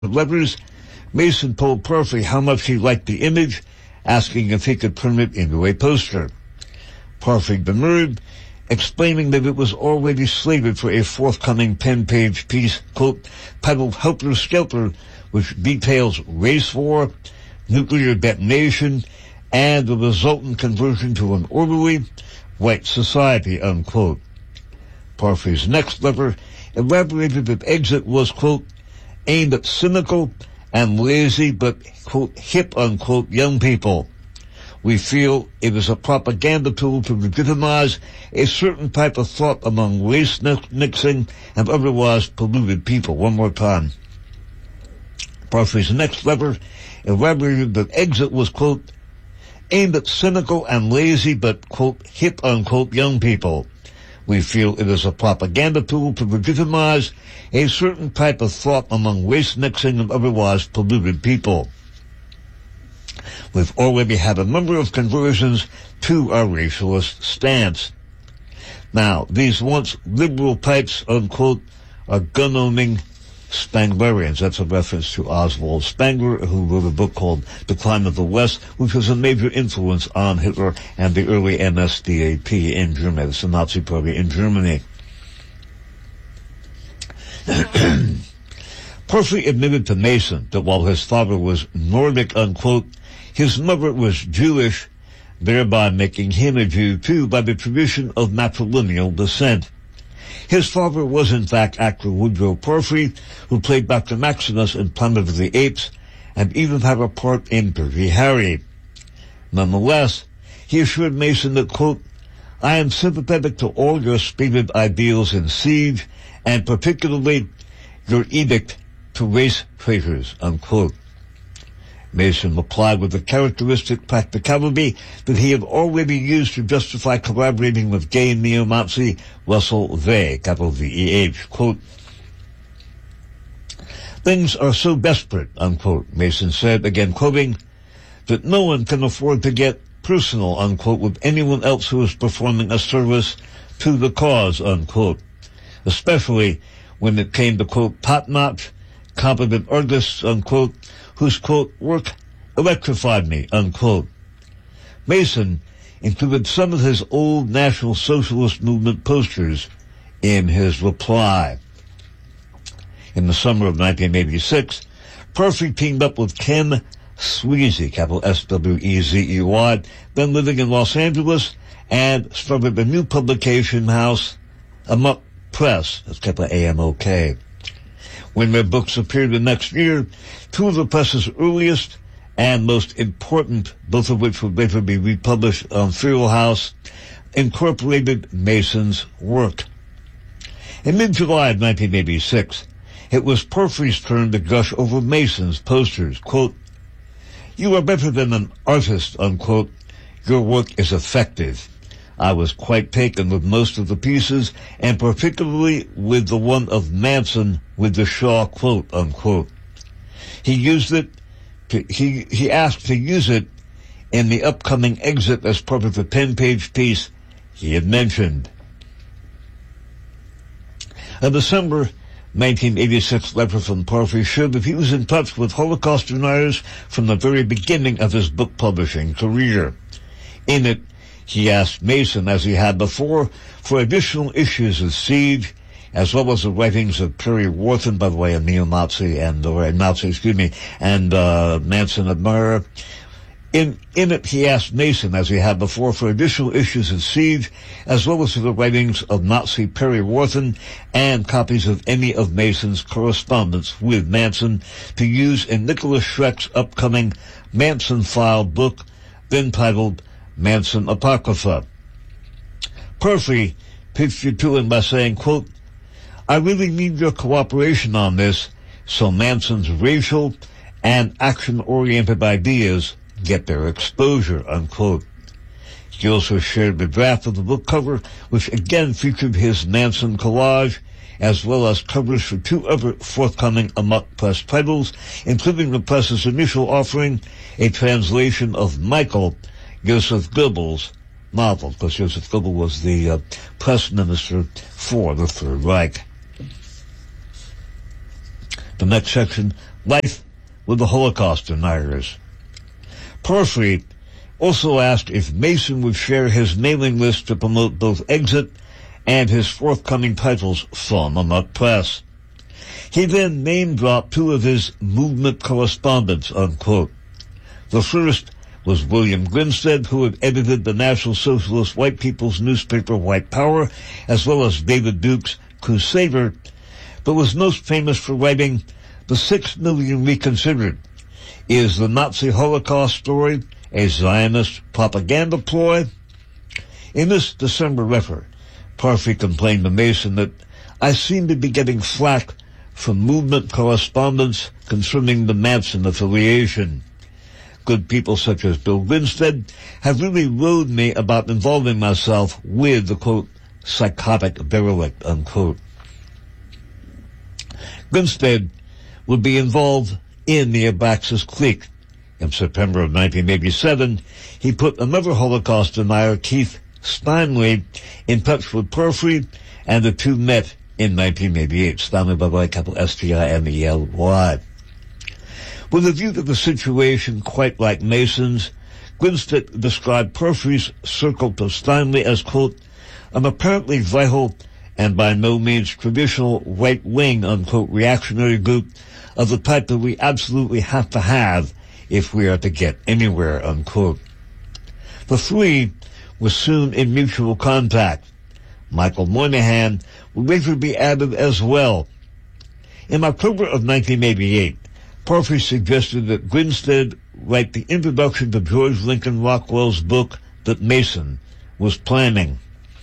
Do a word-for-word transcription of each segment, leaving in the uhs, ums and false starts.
letters, Mason told Perfy how much he liked the image, asking if he could turn it into a poster. Perfy demurred, explaining that it was already slated for a forthcoming ten-page piece, quote, titled Helter Skelter, which details race war, nuclear detonation, and the resultant conversion to an orderly, white society, unquote. Perfy's next letter elaborated that Exit was, quote, aimed at cynical and lazy but, quote, hip, unquote, young people. We feel it is a propaganda tool to legitimize a certain type of thought among race-mixing and otherwise polluted people. One more time. Perfy's next letter elaborated that Exit was, quote, aimed at cynical and lazy but, quote, hip, unquote, young people. We feel it is a propaganda tool to legitimize a certain type of thought among race-mixing and otherwise polluted people. We've already had a number of conversions to our racialist stance. Now, these once liberal types, unquote, are gun-owning Spanglerians. That's a reference to Oswald Spengler, who wrote a book called Decline of the West, which was a major influence on Hitler and the early N S D A P in Germany. It's the Nazi Party in Germany. Perfy admitted to Mason that while his father was Nordic, unquote, his mother was Jewish, thereby making him a Jew too by the tradition of matrilineal descent. His father was in fact actor Woodrow Perfy, who played Doctor Maximus in Planet of the Apes, and even had a part in Dirty Harry. Nonetheless, he assured Mason that, quote, I am sympathetic to all your stated ideals in Siege, and particularly your edict to race traitors, unquote. Mason replied with the characteristic practicality that he had already used to justify collaborating with gay neo-Nazi Russell Veh, capital V E H, quote, things are so desperate, unquote, Mason said, again quoting, that no one can afford to get personal, unquote, with anyone else who is performing a service to the cause, unquote, especially when it came to, quote, top-notch, competent artists, unquote, whose, quote, work electrified me, unquote. Mason included some of his old National Socialist Movement posters in his reply. In the summer of nineteen eighty-six, Perfy teamed up with Ken Sweezy, capital S W E Z E Y, then living in Los Angeles, and started a new publication house, Amok Press, that's capital A M O K. When their books appeared the next year, two of the press's earliest and most important, both of which would later be republished on Feral House, incorporated Mason's work. In mid-July of nineteen eighty-six, it was Perfy's turn to gush over Mason's posters, quote, you are better than an artist, unquote. Your work is effective. I was quite taken with most of the pieces, and particularly with the one of Manson with the Shaw quote, unquote. He used it, to, he, he asked to use it in the upcoming Exit as part of the ten-page piece he had mentioned. A December nineteen eighty-six letter from Perfy showed that he was in touch with Holocaust deniers from the very beginning of his book publishing career. In it, he asked Mason, as he had before, for additional issues of Siege, as well as the writings of Perry Warthen, by the way, a neo-Nazi and, or a Nazi, excuse me, and, uh, Manson admirer. In, in it, he asked Mason, as he had before, for additional issues of Siege, as well as for the writings of Nazi Perry Warthen and copies of any of Mason's correspondence with Manson to use in Nicholas Schreck's upcoming Manson File book, then titled Manson Apocrypha. Perfy pitched it to him by saying, quote, I really need your cooperation on this so Manson's racial and action-oriented ideas get their exposure, unquote. He also shared the draft of the book cover, which again featured his Manson collage, as well as covers for two other forthcoming Amok Press titles, including the press's initial offering, a translation of Michael, Joseph Goebbels' novel, because Joseph Goebbels was the uh, press minister for the Third Reich. The next section, life with the Holocaust deniers. Porfiry also asked if Mason would share his mailing list to promote both Exit and his forthcoming titles from Amok Press. He then name-dropped two of his movement correspondents, unquote. The first was William Grinstead, who had edited the National Socialist White People's newspaper White Power, as well as David Duke's Crusader, but was most famous for writing The Six Million Reconsidered. Is the Nazi Holocaust story a Zionist propaganda ploy? In this December effort, Porfiry complained to Mason that I seem to be getting flack from movement correspondents concerning the Manson affiliation. Good people such as Bill Grinstead have really rode me about involving myself with the, quote, psychotic derelict, unquote. Grinstead would be involved in the Abraxas clique. In September of nineteen eighty-seven, he put another Holocaust denier, Keith Steinle, in touch with Porfiry, and the two met in nineteen eighty-eight. Steinle, by the way, capital S T I N E L Y. With a view to the situation quite like Mason's, Grinstead described Porfiry's circle to Steinle as, quote, an apparently vital and by no means traditional right-wing, unquote, reactionary group of the type that we absolutely have to have if we are to get anywhere, unquote. The three were soon in mutual contact. Michael Moynihan would later be added as well. In October of nineteen eighty-eight, Porfiry suggested that Grinstead write the introduction to George Lincoln Rockwell's book that Mason was planning.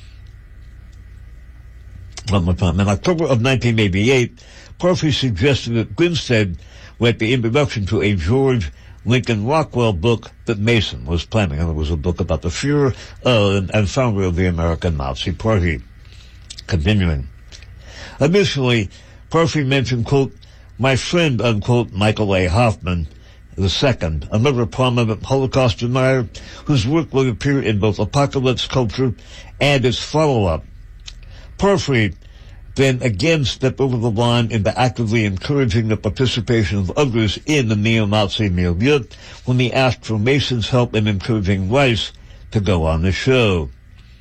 One more time. In October of nineteen eighty-eight, Porfiry suggested that Grinstead write the introduction to a George Lincoln Rockwell book that Mason was planning. And it was a book about the Fuhrer uh, and, and founder of the American Nazi Party. Continuing. Initially, Porfiry mentioned, quote, my friend, unquote, Michael A. Hoffman, the second, another prominent Holocaust denier whose work will appear in both Apocalypse Culture and its follow-up. Porfiry then again stepped over the line into actively encouraging the participation of others in the neo-Nazi milieu when he asked for Mason's help in encouraging Rice to go on the show.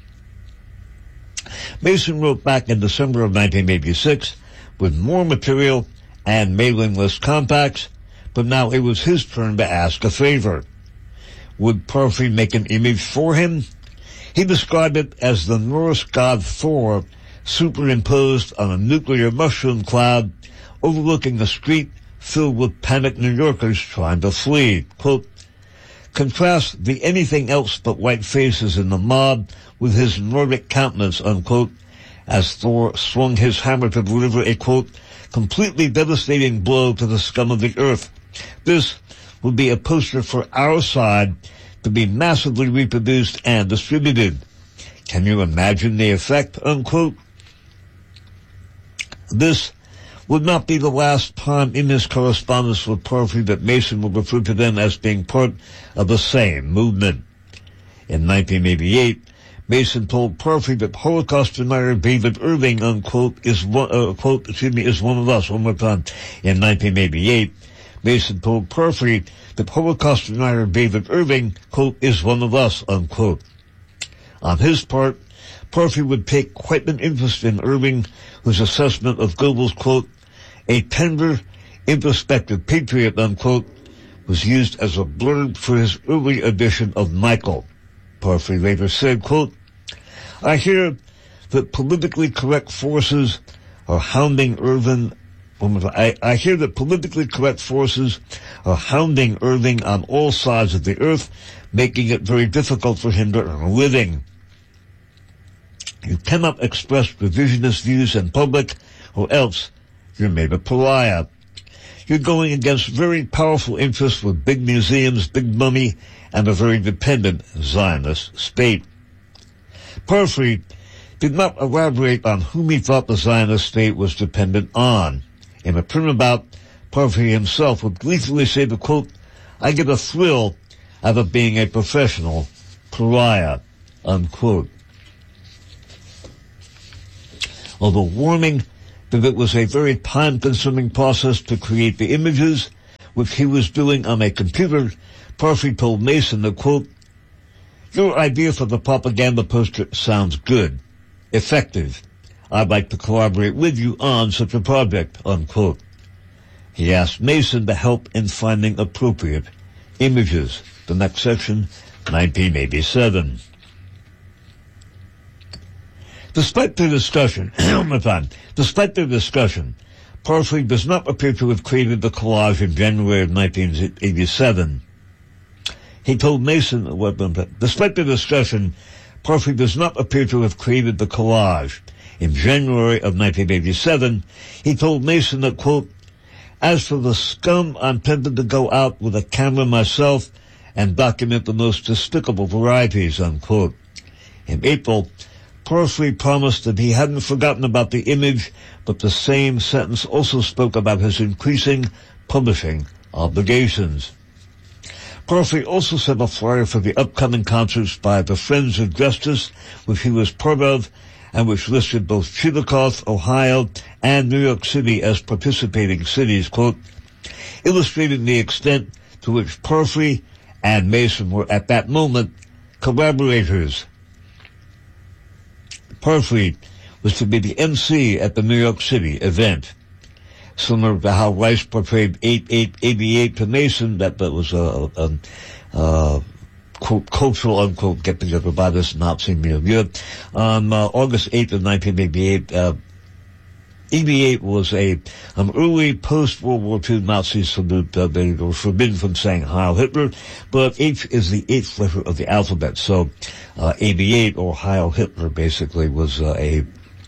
Mason wrote back in December of nineteen eighty-six with more material and mailing list contacts, but now it was his turn to ask a favor. Would Porfiry make an image for him? He described it as the Norse god Thor superimposed on a nuclear mushroom cloud overlooking a street filled with panicked New Yorkers trying to flee. Quote, contrast the anything else but white faces in the mob with his Nordic countenance, unquote, as Thor swung his hammer to deliver a, quote, completely devastating blow to the scum of the earth. This would be a poster for our side to be massively reproduced and distributed. Can you imagine the effect, unquote? This would not be the last time in his correspondence with Porfiry that Mason would refer to them as being part of the same movement. In nineteen eighty-eight, Mason told Porfiry that Holocaust denier David Irving, unquote, is one, uh, quote, excuse me, is one of us. One more time. In nineteen eighty-eight, Mason told Porfiry that Holocaust denier David Irving, quote, is one of us, unquote. On his part, Porfiry would take quite an interest in Irving, whose assessment of Goebbels, quote, a tender, introspective patriot, unquote, was used as a blurb for his early edition of Michael. Porfiry later said, quote, I hear that politically correct forces are hounding Irving, I, I hear that politically correct forces are hounding Irving on all sides of the earth, making it very difficult for him to earn a living. You cannot express revisionist views in public, or else you're made a pariah. You're going against very powerful interests with big museums, big money, and a very dependent Zionist state. Porfiry did not elaborate on whom he thought the Zionist state was dependent on. In a turnabout, Porfiry himself would gleefully say the quote, I get a thrill out of being a professional pariah, unquote. Although warning that it was a very time-consuming process to create the images, which he was doing on a computer, Parfrey told Mason that, quote, "Your idea for the propaganda poster sounds good, effective. I'd like to collaborate with you on such a project," unquote. He asked Mason to help in finding appropriate images. The next section, nineteen eighty-seven. Despite the discussion, despite the discussion, Parfrey does not appear to have created the collage in January of nineteen eighty-seven. He told Mason, despite the discussion, Parfrey does not appear to have created the collage. In January of nineteen eighty-seven, he told Mason that, quote, "As for the scum, I'm tempted to go out with a camera myself and document the most despicable varieties," unquote. In April, Parfrey promised that he hadn't forgotten about the image, but the same sentence also spoke about his increasing publishing obligations. Parfrey also sent a flyer for the upcoming concerts by the Friends of Justice, which he was part of, and which listed both Chillicothe, Ohio, and New York City as participating cities, quote, illustrating the extent to which Parfrey and Mason were at that moment collaborators. Parfrey was to be the M C at the New York City event. Similar to how Rice portrayed eight eight eighty-eight to Mason, that, that was a, a, a quote, cultural, unquote, get-together by this Nazi milieu. On uh, August eighth of nineteen eighty-eight, uh, eighty-eight was a an early post-World War Two Nazi salute. Uh, they were forbidden from saying Heil Hitler, but H is the eighth letter of the alphabet. So uh, eighty-eight, or Heil Hitler, basically was uh, a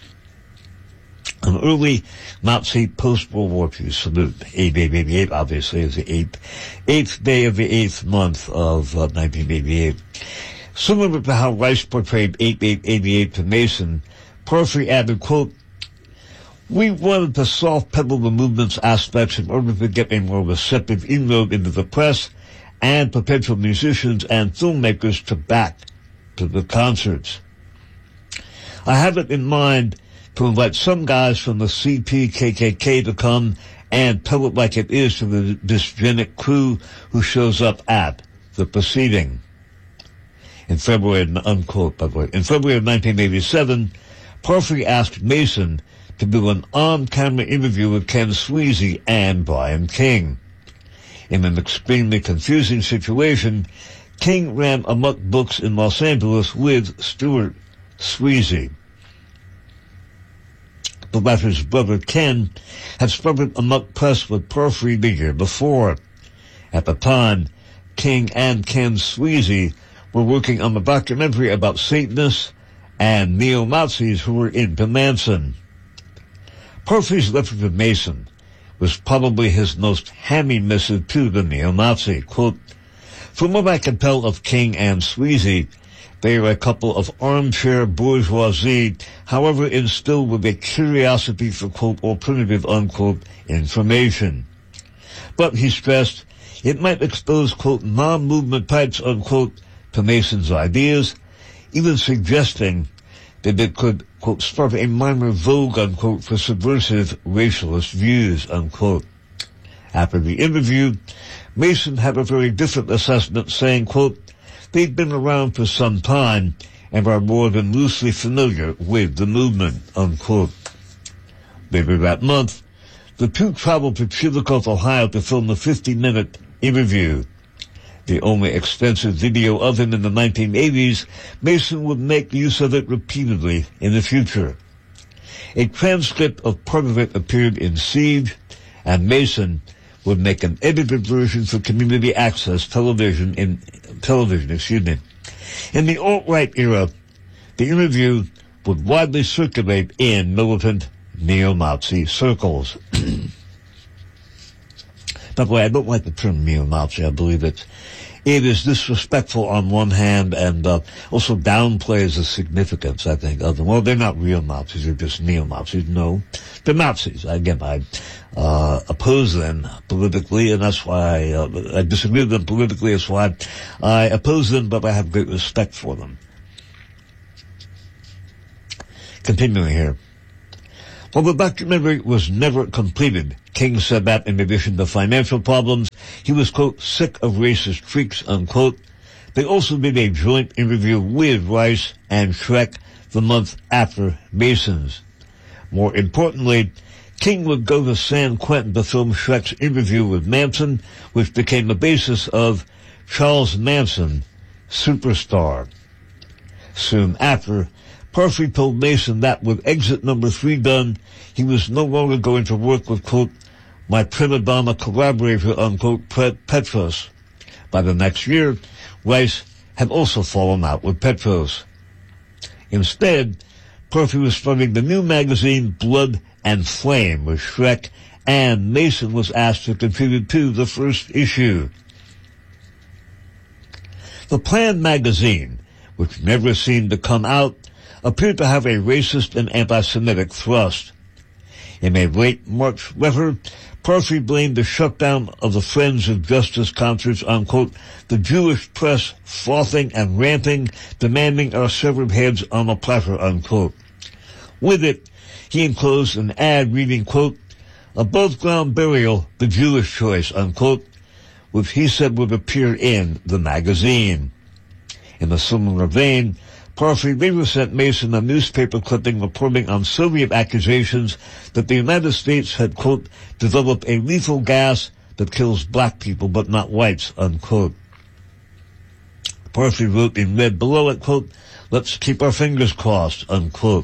an early Nazi post-World War Two salute. eighty-eight eighty-eight, obviously, is the eighth, eighth day of the eighth month of uh, nineteen eighty-eight. Similar to how Rice portrayed eight eight eighty-eight to Mason, Parfrey added, quote, "We wanted to soft pedal the movement's aspects in order to get a more receptive inroad into the press and potential musicians and filmmakers to back to the concerts. I have it in mind to invite some guys from the C P K K K to come and tell it like it is to the dysgenic crew who shows up at the proceeding." In February, unquote, by the way, in February of nineteen eighty-seven, Parfrey asked Mason to do an on-camera interview with Ken Sweezy and Brian King. In an extremely confusing situation, King ran amok books in Los Angeles with Stuart Sweezy. The latter's brother Ken had started amok press with Parfrey the year before. At the time, King and Ken Sweezy were working on the documentary about Satanists and neo-Nazis who were into Manson. Parfrey's letter to Mason was probably his most hammy missive to the neo-Nazi. Quote, "From what I can tell of King and Sweezy, they are a couple of armchair bourgeoisie, however instilled with a curiosity for, quote, alternative, unquote, information. But," he stressed, "it might expose, quote, non-movement types, unquote, to Mason's ideas, even suggesting that it could, quote, start a minor vogue, unquote, for subversive racialist views," unquote. After the interview, Mason had a very different assessment, saying, quote, "They've been around for some time and are more than loosely familiar with the movement," unquote. Later that month, the two traveled to Chillicothe, Ohio to film a fifty-minute interview. The only extensive video of him in the nineteen eighties, Mason would make use of it repeatedly in the future. A transcript of part of it appeared in Siege, and Mason would make an edited version for community access television in television, excuse me. In the alt-right era, the interview would widely circulate in militant neo-Nazi circles. By the way, I don't like the term neo-Nazi. I believe it, it is disrespectful on one hand and uh, also downplays the significance, I think, of them. Well, they're not real Nazis. They're just neo-Nazis. No, they're Nazis. Again, I uh, oppose them politically, and that's why I, uh, I disagree with them politically. That's why I oppose them, but I have great respect for them. Continuing here. While the documentary was never completed, King said that in addition to financial problems, he was, quote, sick of racist freaks, unquote. They also did a joint interview with Rice and Schreck the month after Mason's. More importantly, King would go to San Quentin to film Schreck's interview with Manson, which became the basis of Charles Manson, Superstar. Soon after, Parfrey told Mason that with Exit Number Three done, he was no longer going to work with, quote, my prima donna collaborator, unquote, Petros. By the next year, Rice had also fallen out with Petros. Instead, Parfrey was starting the new magazine Blood and Flame with Schreck, and Mason was asked to contribute to the first issue. The planned magazine, which never seemed to come out, appeared to have a racist and anti-Semitic thrust. In a late March letter, Parfrey blamed the shutdown of the Friends of Justice concerts on, quote, the Jewish press frothing and ranting, demanding our severed heads on a platter, unquote. With it, he enclosed an ad reading, quote, above ground burial, the Jewish choice, unquote, which he said would appear in the magazine. In a similar vein, Parfrey later sent Mason a newspaper clipping reporting on Soviet accusations that the United States had, quote, developed a lethal gas that kills black people but not whites, unquote. Parfrey wrote in red below it, quote, let's keep our fingers crossed, unquote.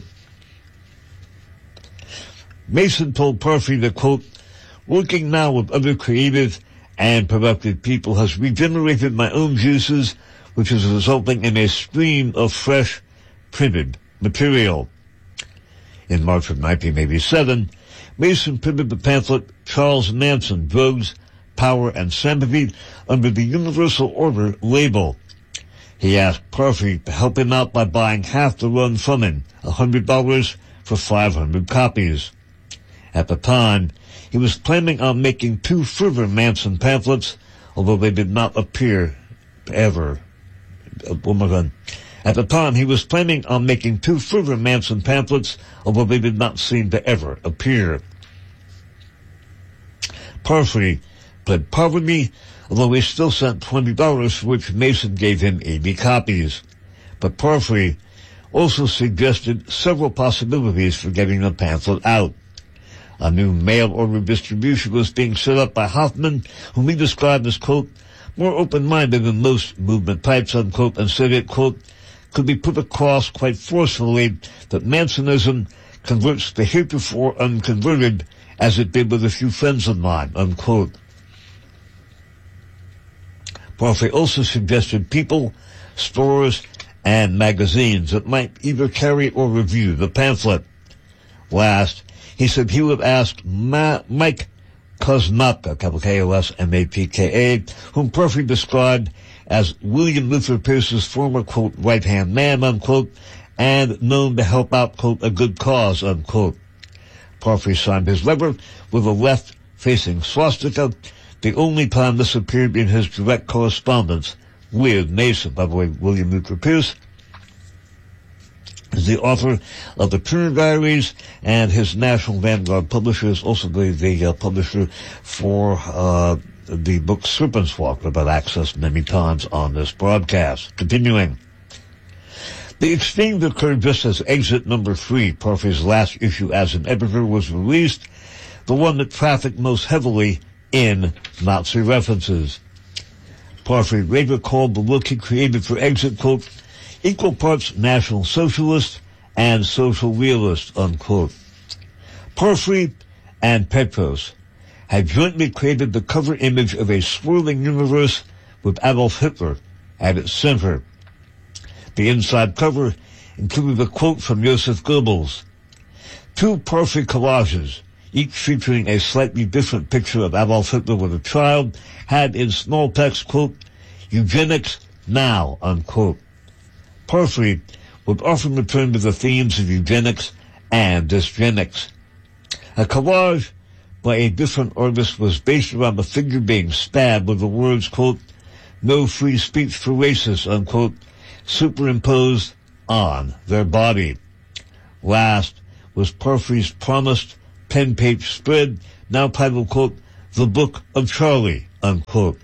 Mason told Parfrey that, quote, working now with other creative and productive people has regenerated my own juices, which is resulting in a stream of fresh, printed material. In March of nineteen eighty-seven, Mason printed the pamphlet Charles Manson, Drugs, Power, and Sympathy under the Universal Order label. He asked Parfrey to help him out by buying half the run from him, one hundred dollars for five hundred copies. At the time, he was planning on making two further Manson pamphlets, although they did not appear ever. Oh my God. At the time, he was planning on making two further Manson pamphlets, although they did not seem to ever appear. Parfrey pled poverty, although he still sent twenty dollars, for which Mason gave him eighty copies. But Parfrey also suggested several possibilities for getting the pamphlet out. A new mail-order distribution was being set up by Hoffman, whom he described as, quote, more open-minded than most movement types, unquote, and said it, quote, could be put across quite forcefully that Mansonism converts the heretofore unconverted, as it did with a few friends of mine, unquote. Parfrey also suggested people, stores, and magazines that might either carry or review the pamphlet. Last, he said he would ask Ma- Mike Kosmatka, capital K O S M A P K A, whom Parfrey described as William Luther Pierce's former, quote, right-hand man, unquote, and known to help out, quote, a good cause, unquote. Parfrey signed his letter with a left-facing swastika, the only time this appeared in his direct correspondence with Mason. By the way, William Luther Pierce is the author of the Turner Diaries, and his National Vanguard publisher is also the, the uh, publisher for uh, the book Serpent's Walk, about access many times on this broadcast. Continuing. The exchange occurred just as Exit Number Three, Parfrey's last issue as an editor, was released, the one that trafficked most heavily in Nazi references. Parfrey later called the look he created for Exit, quote, equal parts National Socialist and Social Realist, unquote. Parfrey and Petros had jointly created the cover image of a swirling universe with Adolf Hitler at its center. The inside cover included a quote from Joseph Goebbels. Two Parfrey collages, each featuring a slightly different picture of Adolf Hitler with a child, had in small text, quote, eugenics now, unquote. Parfrey would often return to the themes of eugenics and dysgenics. A collage by a different artist was based around the figure being stabbed with the words, quote, no free speech for racists, unquote, superimposed on their body. Last was Parfrey's promised ten-page spread, now titled, quote, the Book of Charlie, unquote.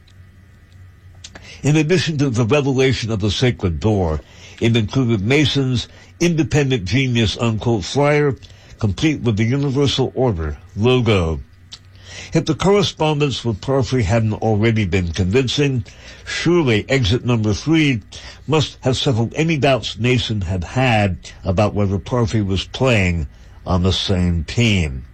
In addition to the revelation of the sacred door, it included Mason's independent genius, unquote, flyer, complete with the Universal Order logo. If the correspondence with Parfrey hadn't already been convincing, surely exit number three must have settled any doubts Mason had had about whether Parfrey was playing on the same team.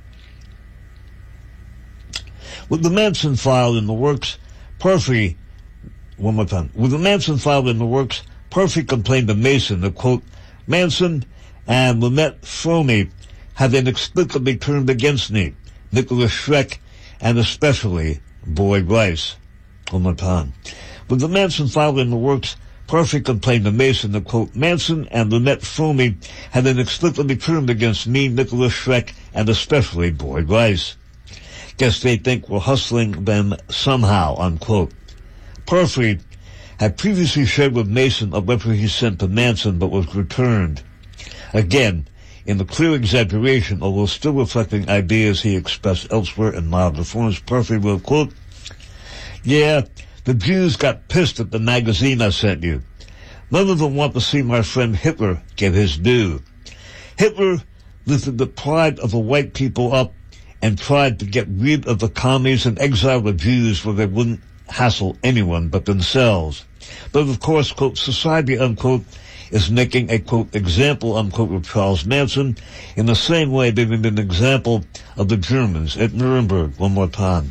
With the Manson file in the works, Parfrey, one more time, with the Manson file in the works, Parfrey complained to Mason that, quote, Manson and Lynette Fromme have inexplicably turned against me, Nicholas Schreck, and especially Boyd Rice. One more time. With the Manson file in the works, Parfrey complained to Mason that, quote, Manson and Lynette Fromme had inexplicably turned against me, Nicholas Schreck, and especially Boyd Rice. Guess they think we're hustling them somehow, unquote. Parfrey had previously shared with Mason a letter he sent to Manson but was returned. Again, in the clear exaggeration, although still reflecting ideas he expressed elsewhere in milder forms, Parfrey wrote, quote, Yeah, the Jews got pissed at the magazine I sent you. None of them want to see my friend Hitler get his due. Hitler lifted the pride of the white people up and tried to get rid of the commies and exile the Jews where they wouldn't hassle anyone but themselves. But of course, quote, society, unquote, is making a, quote, example, unquote, of Charles Manson in the same way they made an example of the Germans at Nuremberg. One more time.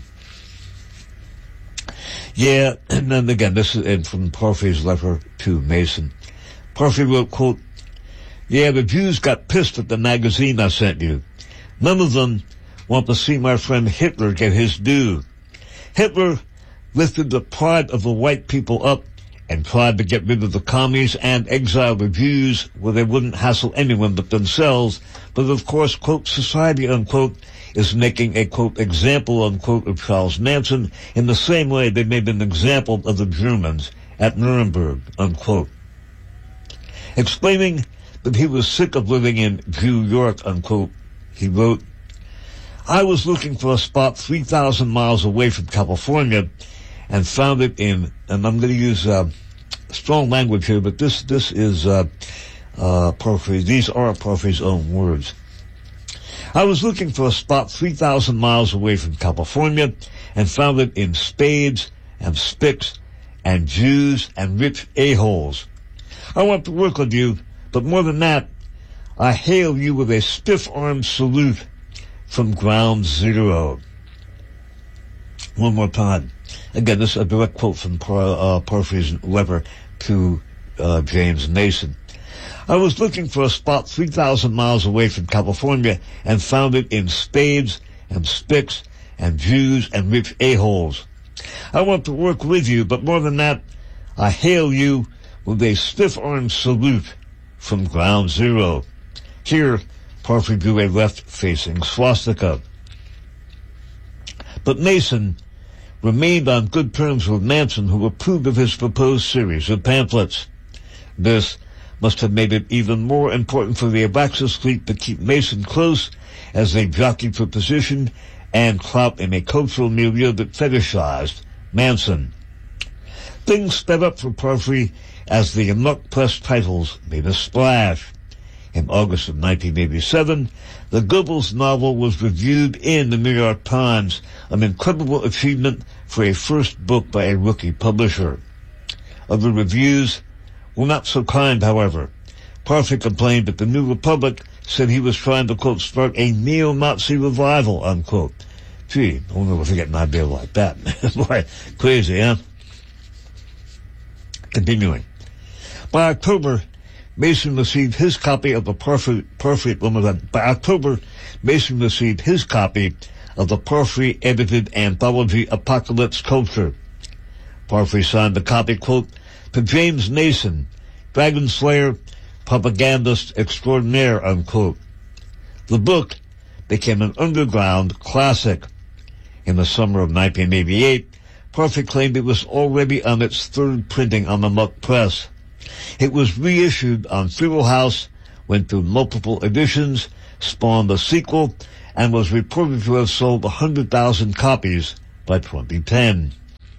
Yeah, and then again, this is from Parfrey's letter to Mason. Parfrey wrote, quote, Yeah, the Jews got pissed at the magazine I sent you. None of them want to see my friend Hitler get his due. Hitler lifted the pride of the white people up and tried to get rid of the commies and exile the Jews where they wouldn't hassle anyone but themselves. But of course, quote, society, unquote, is making a, quote, example, unquote, of Charles Manson in the same way they made an example of the Germans at Nuremberg, unquote. Explaining that he was sick of living in New York, unquote, he wrote, I was looking for a spot three thousand miles away from California and found it in, and I'm going to use uh, strong language here, but this this is uh, uh, Parfrey. These are Parfrey's own words. I was looking for a spot three thousand miles away from California and found it in spades and spicks and Jews and rich a-holes. I want to work with you, but more than that, I hail you with a stiff-armed salute from ground zero. One more time. Again, this is a direct quote from Par, uh, Parfrey's letter to uh, James Mason. I was looking for a spot three thousand miles away from California and found it in spades and spicks and Jews and rich a-holes. I want to work with you, but more than that, I hail you with a stiff-armed salute from ground zero. Here, Parfrey drew a left-facing swastika. But Mason remained on good terms with Manson, who approved of his proposed series of pamphlets. This must have made it even more important for the Abraxas fleet to keep Mason close as they jockeyed for position and clout in a cultural milieu that fetishized Manson. Things sped up for Parfrey as the Amok Press titles made a splash. In August of nineteen eighty-seven, the Goebbels novel was reviewed in the New York Times, an incredible achievement for a first book by a rookie publisher. Other reviews were not so kind, however. Parfrey complained that the New Republic said he was trying to, quote, start a neo-Nazi revival, unquote. Gee, I wonder if I get an idea like that. Boy, crazy, huh? Continuing. By October, Mason received his copy of the Parfrey, Parfrey, by October, Mason received his copy of the Parfrey edited anthology Apocalypse Culture. Parfrey signed the copy, quote, to James Mason, Dragon Slayer, propagandist extraordinaire, unquote. The book became an underground classic. In the summer of nineteen eighty-eight, Parfrey claimed it was already on its third printing on the Muck Press. It was reissued on Feral House, went through multiple editions, spawned a sequel, and was reported to have sold one hundred thousand copies by twenty ten.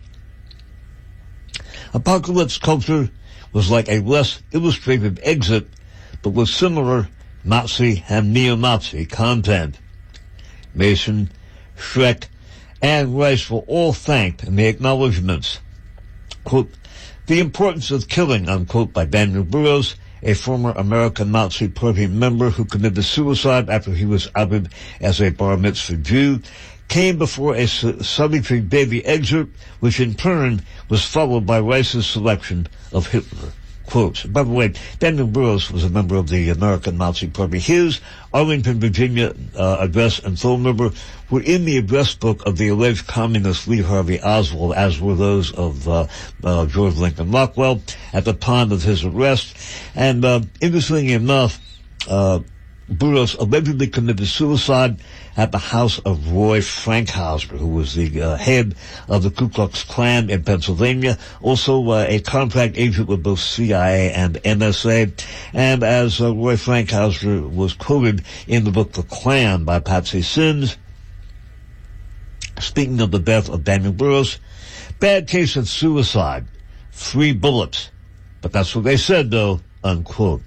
Apocalypse Culture was like a less illustrative exit, but with similar Nazi and neo-Nazi content. Mason, Schreck, and Rice were all thanked in the acknowledgments. Quote, the importance of killing, unquote, by Daniel Burroughs, a former American Nazi Party member who committed suicide after he was outed as a bar mitzvah Jew, came before a Salutary Baby excerpt, which in turn was followed by Rice's selection of Hitler quotes. By the way, Daniel Burroughs was a member of the American Nazi Party. His Arlington, Virginia uh, address and phone number were in the address book of the alleged communist Lee Harvey Oswald, as were those of uh, uh, George Lincoln Rockwell at the time of his arrest. And uh, interestingly enough, uh, Burroughs allegedly committed suicide at the house of Roy Frankhauser, who was the uh, head of the Ku Klux Klan in Pennsylvania, also uh, a contract agent with both C I A and N S A. And as uh, Roy Frankhauser was quoted in the book The Klan by Patsy Sims, speaking of the death of Daniel Burroughs, bad case of suicide, three bullets. But that's what they said, though, unquote.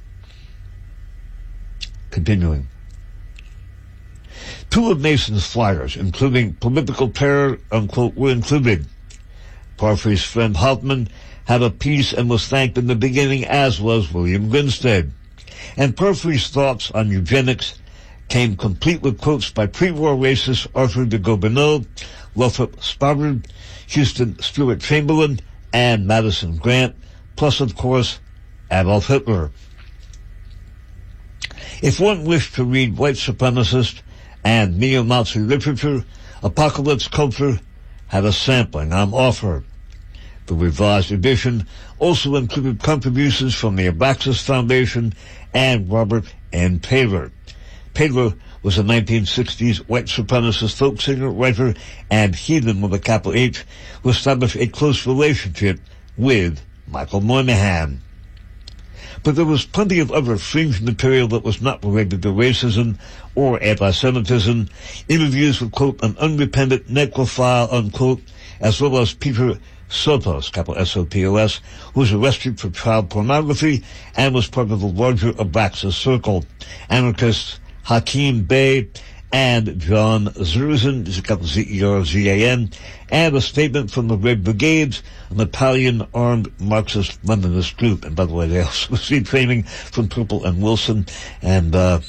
Continuing. Two of Mason's flyers, including political terror, unquote, were included. Parfrey's friend Hoffman had a piece and was thanked in the beginning, as was William Grinstead. And Parfrey's thoughts on eugenics came complete with quotes by pre-war racist Arthur de Gobineau, Lothrop Stoddard, Houston Stewart Chamberlain, and Madison Grant, plus, of course, Adolf Hitler. If one wished to read white supremacist and neo-Nazi literature, Apocalypse Culture had a sampling on offer. The revised edition also included contributions from the Abraxas Foundation and Robert N. Taylor. Taylor was a nineteen sixties white supremacist folk singer, writer, and heathen with a capital H, who established a close relationship with Michael Moynihan. But there was plenty of other fringe material that was not related to racism or anti-Semitism, interviews with, quote, an unrepentant necrophile, unquote, as well as Peter Sopos, capital S O P O S, who was arrested for child pornography and was part of the larger Abraxas circle. Anarchists Hakeem Bey and John Zerzan, Z E R Z A N, and a statement from the Red Brigades, an Italian armed Marxist-Leninist group. And by the way, they also received training from Purple and Wilson, and uh,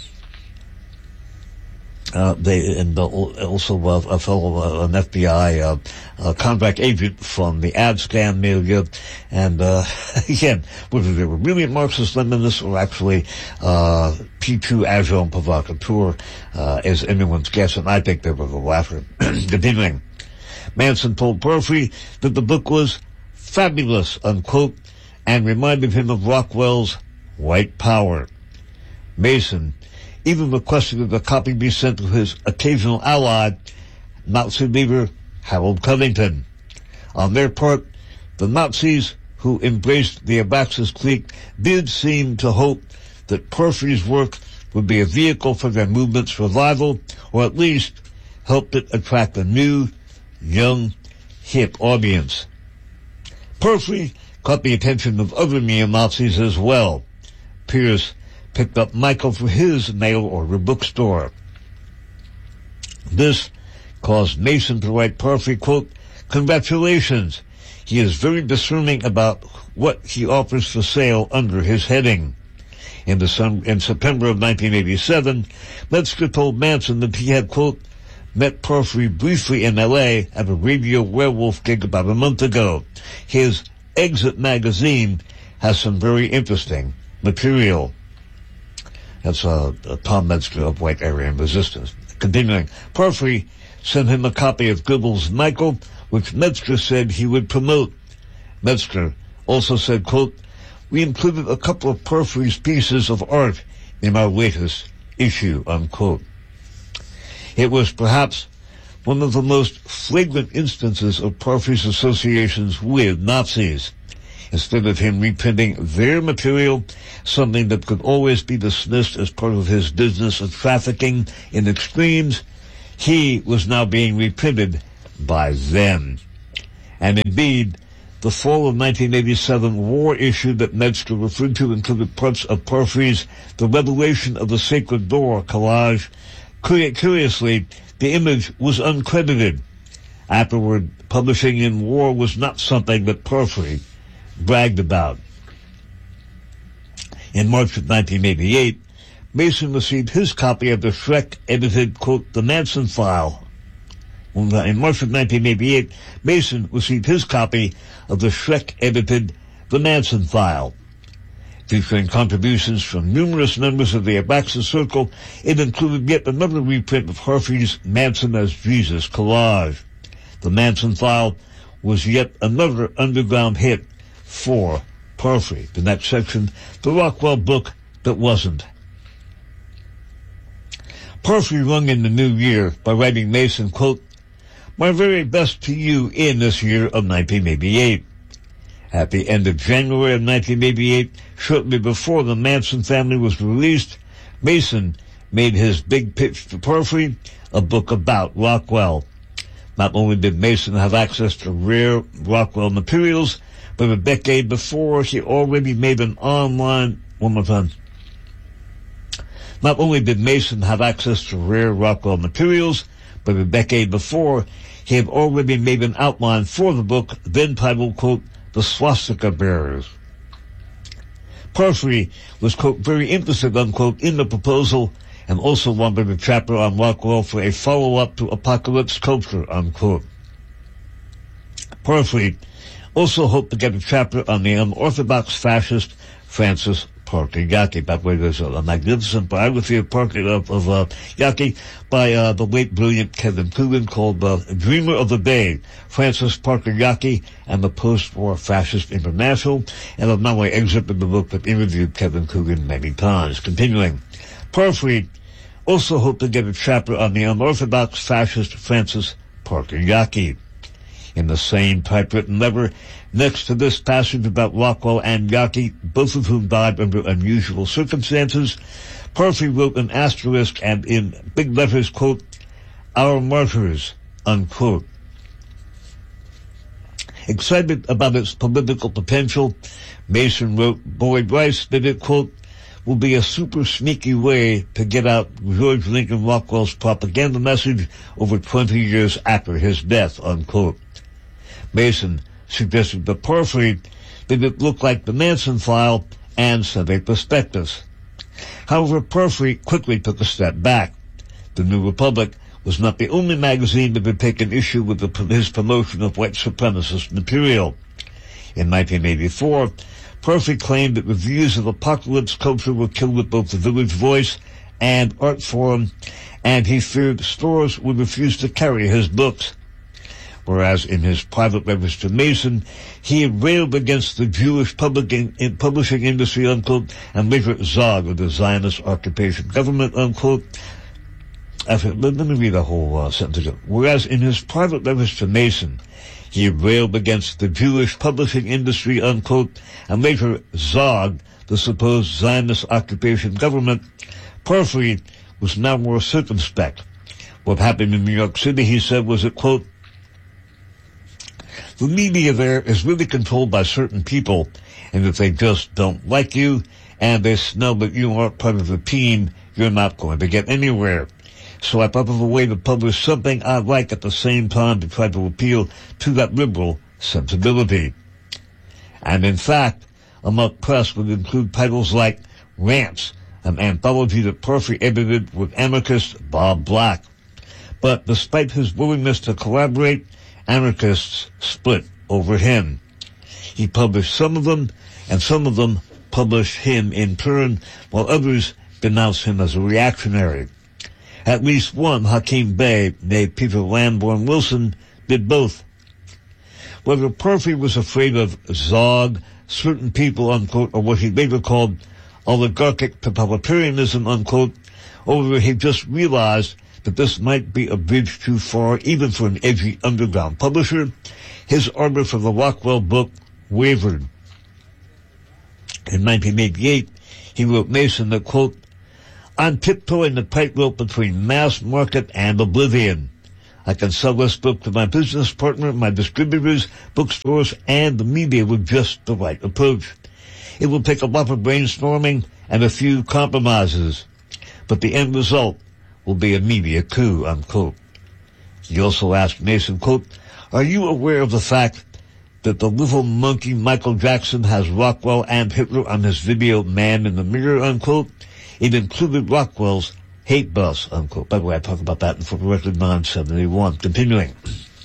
uh, they and uh, also uh, a fellow, uh, an F B I uh, uh, contract agent from the ad scan milieu. And uh, again, whether they were really Marxist-Leninists or actually uh, P two agent provocateur uh, is anyone's guess, and I think they were the latter. Continuing. Manson told Parfrey that the book was fabulous, unquote, and reminded him of Rockwell's White Power. Mason even requested that a copy be sent to his occasional ally, Nazi leader Harold Covington. On their part, the Nazis who embraced the Abraxas clique did seem to hope that Parfrey's work would be a vehicle for their movement's revival, or at least help it attract a new, young, hip audience. Parfrey caught the attention of other neo-Nazis as well. Pierce picked up Michael for his mail-order bookstore. This caused Mason to write Parfrey, quote, congratulations, he is very discerning about what he offers for sale under his heading. In, December, in September of nineteen eighty-seven, Metzger told Manson that he had, quote, met Parfrey briefly in L A at a Radio Werewolf gig about a month ago. His Exit magazine has some very interesting material. That's uh, uh, Tom Metzger of White Aryan Resistance. Continuing, Parfrey sent him a copy of Goebbels' Michael, which Metzger said he would promote. Metzger also said, quote, we included a couple of Parfrey's pieces of art in our latest issue, unquote. It was perhaps one of the most flagrant instances of Parfrey's associations with Nazis. Instead of him reprinting their material, something that could always be dismissed as part of his business of trafficking in extremes, he was now being reprinted by them. And indeed, the fall of nineteen eighty-seven war issue that Metzger referred to included parts of Porphyry's The Revelation of the Sacred Door collage. Curiously, the image was uncredited. Afterward, publishing in war was not something that Porphyry bragged about. In March of nineteen eighty-eight, Mason received his copy of the Schreck-edited, quote, The Manson File. In March of nineteen eighty-eight, Mason received his copy of the Schreck-edited The Manson File. Featuring contributions from numerous members of the Abaxa Circle, it included yet another reprint of Porphyry's Manson as Jesus collage. The Manson File was yet another underground hit for Porphyry. The next section, the Rockwell book that wasn't. Porphyry rung in the new year by writing Mason, quote, My very best to you in this year of nineteen eighty-eight. At the end of January of nineteen eighty-eight, shortly before the Manson family was released, Mason made his big pitch to Porphyry, a book about Rockwell. Not only did Mason have access to rare Rockwell materials, but a decade before, he already made an online, one more time. Not only did Mason have access to rare Rockwell materials, but a decade before, he had already made an outline for the book, then titled, quote, The Swastika Bearers. Porphyry was, quote, very interested, unquote, in the proposal, and also wanted a chapter on Rockwell for a follow-up to Apocalypse Culture, unquote. Porphyry also hoped to get a chapter on the unorthodox fascist Francis Parker Yockey. By the way, there's a, a magnificent biography of Parker, of, of uh, Yockey by uh, the late brilliant Kevin Coogan called uh, Dreamer of the Day, Francis Parker Yockey and the Post-War Fascist International, and I've not only excerpted the book but interviewed Kevin Coogan many times. Continuing, Porphyry also hoped to get a chapter on the unorthodox fascist Francis Parker Yockey. In the same typewritten letter next to this passage about Rockwell and Yockey, both of whom died under unusual circumstances, Porphyry wrote an asterisk and in big letters, quote, Our martyrs, unquote. Excited about its political potential, Mason wrote, Boyd Rice did it, quote, will be a super sneaky way to get out George Lincoln Rockwell's propaganda message over twenty years after his death, unquote. Mason suggested that Porphyry did it look like the Manson File and sent a prospectus. However, Porphyry quickly took a step back. The New Republic was not the only magazine that had taken issue with the, his promotion of white supremacist material. In nineteen eighty-four, Porphyry claimed that reviews of Apocalypse Culture were killed at both the Village Voice and Art Forum, and he feared stores would refuse to carry his books. Whereas in his private letters to Mason, he had railed against the Jewish publishing, publishing industry, unquote, and later Zog, or the Zionist occupation government, unquote. After, let, let me read a whole uh, sentence again. Whereas in his private letters to Mason, he railed against the Jewish publishing industry, unquote, and later Zog, the supposed Zionist occupation government, Porphyry was now more circumspect. What happened in New York City, he said, was that, quote, the media there is really controlled by certain people, and if they just don't like you, and they smell that you aren't part of the team, you're not going to get anywhere. So I thought of a way to publish something I like at the same time to try to appeal to that liberal sensibility. And in fact, a Muck Press would include titles like Rants, an anthology that Porphyry edited with anarchist Bob Black. But despite his willingness to collaborate, anarchists split over him. He published some of them, and some of them published him in turn, while others denounced him as a reactionary. At least one Hakeem Bey, named Peter Lamborn Wilson, did both. Whether Porphyry was afraid of Zog, certain people, unquote, or what he later called oligarchic totalitarianism, unquote, or whether he just realized that this might be a bridge too far, even for an edgy underground publisher, his ardor for the Rockwell book wavered. In nineteen eighty-eight, he wrote Mason that, quote, I'm tiptoeing the tightrope between mass market and oblivion. I can sell this book to my business partner, my distributors, bookstores, and the media with just the right approach. It will take a lot of brainstorming and a few compromises, but the end result will be a media coup, unquote. He also asked Mason, quote, are you aware of the fact that the little monkey Michael Jackson has Rockwell and Hitler on his video Man in the Mirror, unquote? It included Rockwell's hate bus, unquote. By the way, I talk about that in For the Record nine seventy-one. Continuing.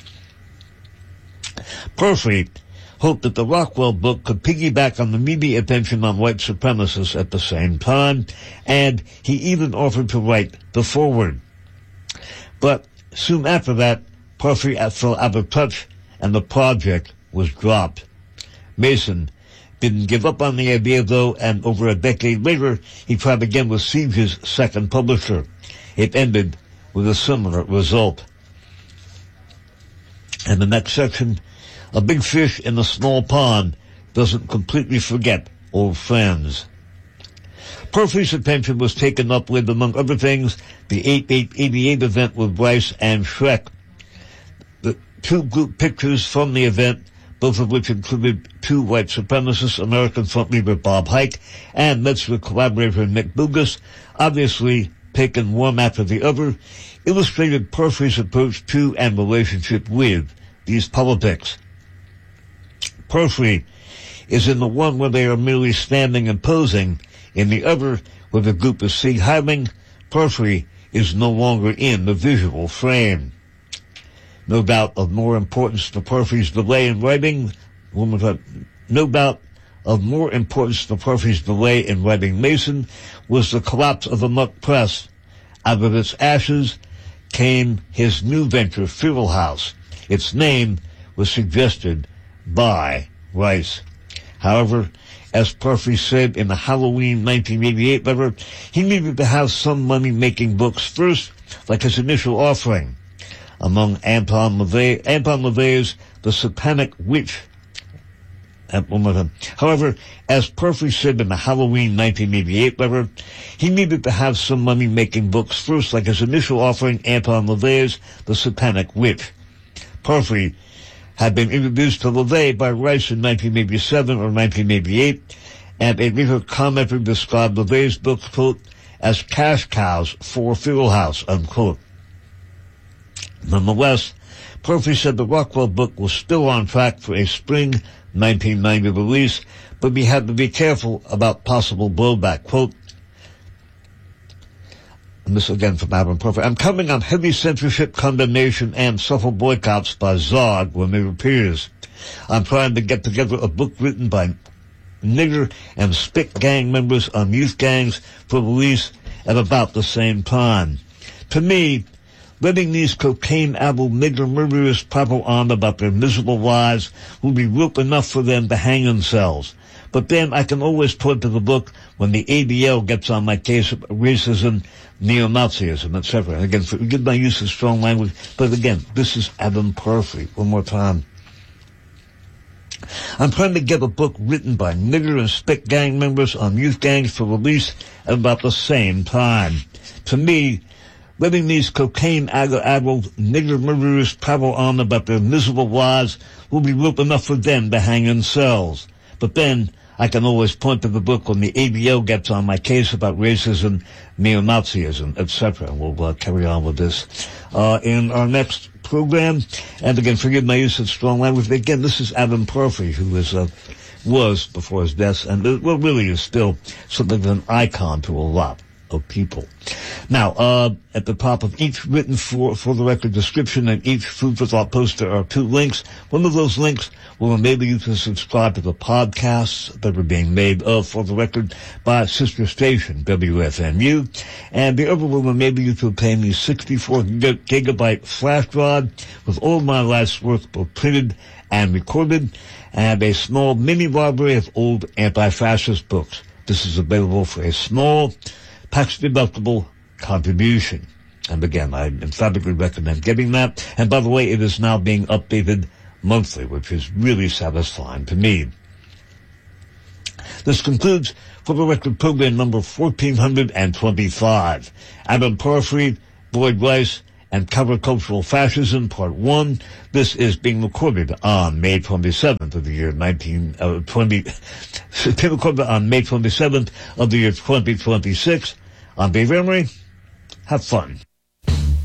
Perfrey hoped that the Rockwell book could piggyback on the media attention on white supremacists at the same time, and he even offered to write the foreword. But soon after that, Perfrey fell out of touch, and the project was dropped. Mason didn't give up on the idea, though, and over a decade later, he tried again with Siege's second publisher. It ended with a similar result. And the next section, a big fish in a small pond doesn't completely forget old friends. Perfrey's attention was taken up with, among other things, the eight eight eighty-eight event with Rice and Shrek. The two group pictures from the event, both of which included two white supremacists, American front leader Bob Hike and Metzger collaborator Nick Bugas, obviously taken one after the other, illustrated Perfrey's approach to and relationship with these politics. Perfrey is in the one where they are merely standing and posing. In the other, where the group is seen hiding, Perfrey is no longer in the visual frame. No doubt of more importance to Perfrey's delay in writing, no doubt of more importance to Perfrey's delay in writing Mason was the collapse of the Muck Press. Out of its ashes came his new venture, Feral House. Its name was suggested by Rice. However, as Perfrey said in the Halloween nineteen eighty-eight letter, he needed to have some money making books first, like his initial offering. Among Anton LaVey, Anton LaVey's The Satanic Witch. However, as Perfrey said in the Halloween nineteen eighty-eight letter, he needed to have some money making books first, like his initial offering, Anton LaVey's The Satanic Witch. Perfrey had been introduced to LaVey by Rice in nineteen eighty-seven or nineteen eighty-eight, and a later commenter described LaVey's book, quote, as cash cows for Feral House, unquote. Nonetheless, Perfrey said the Rockwell book was still on track for a spring nineteen ninety release, but we had to be careful about possible blowback. Quote, and this again from Adam Perfrey, I'm coming on heavy censorship, condemnation, and subtle boycotts by Zod when it appears. I'm trying to get together a book written by nigger and spick gang members on youth gangs for release at about the same time. To me, letting these cocaine-addled nigger murderers prattle on about their miserable lives will be rope enough for them to hang themselves. But then I can always point to the book when the A D L gets on my case of racism, neo-Nazism, et cetera. And again, forgive my use of strong language, but again, this is Adam Perfrey. One more time. I'm trying to get a book written by nigger and spick gang members on youth gangs for release at about the same time. To me, letting these cocaine-addled nigger murderers prattle on about their miserable lives will be rope enough for them to hang themselves. But then I can always point to the book when the A D L gets on my case about racism, neo-Nazism, et cetera. And we'll uh, carry on with this uh, in our next program. And again, forgive my use of strong language. But again, this is Adam Perfrey, who is uh, was before his death, and uh, well, really is still something of an icon to a lot of people. Now, uh, at the top of each written for, for the record description and each Food for Thought poster are two links. One of those links will enable you to subscribe to the podcasts that are being made of For the Record by sister station W F M U, and the other will enable you to obtain the sixty-four gigabyte flash drive with all my life's work both printed and recorded, and a small mini library of old anti-fascist books. This is available for a small tax-deductible contribution. And again, I emphatically recommend getting that. And by the way, it is now being updated monthly, which is really satisfying to me. This concludes for the record program number fourteen twenty-five. Adam Parfrey, Boyd Rice, and Countercultural Fascism, Part one. This is being recorded on May twenty-seventh of the year nineteen uh, twenty. Being recorded on May twenty-seventh of the year twenty twenty-six. I'm Dave Emery. Have fun.